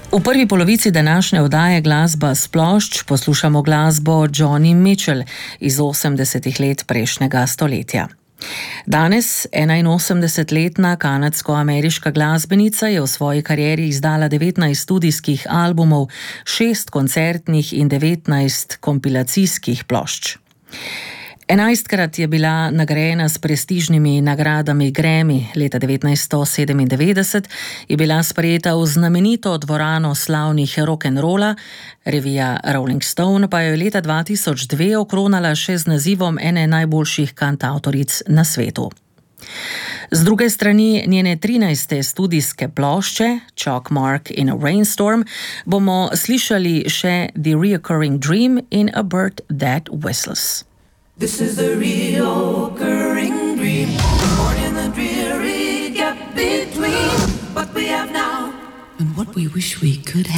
V prvi polovici današnje oddaje Glasba s plošč poslušamo glasbo Joni Mitchell iz 80. let prejšnjega stoletja. Danes 81-letna kanadsko-ameriška glasbenica je v svoji karieri izdala 19 studijskih albumov, 6 koncertnih in 19 kompilacijskih plošč. 11-krat je bila nagrajena s prestižnimi nagradami Grammy. Leta 1997 je bila sprejeta v znamenito dvorano slavnih rock'n'rolla, revija Rolling Stone pa jo je leta 2002 okronala še z nazivom ene najboljših kantavtoric na svetu. Z druge strani njene 13. studijske plošče, Chalk Mark in a Rainstorm, bomo slišali še The Reoccurring Dream in A Bird That Whistles. This is a reoccurring dream, born in the dreary gap between what we have now and what we wish we could have.